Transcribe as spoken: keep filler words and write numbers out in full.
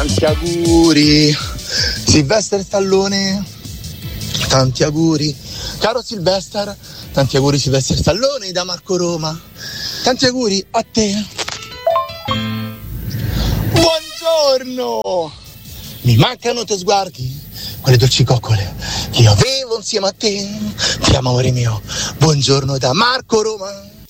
Tanti auguri, Sylvester Stallone, tanti auguri, caro Sylvester, tanti auguri Sylvester Stallone da Marco Roma, tanti auguri a te. Buongiorno, mi mancano i tuoi sguardi, quelle dolci coccole che io avevo insieme a te, ti amo amore mio, buongiorno da Marco Roma.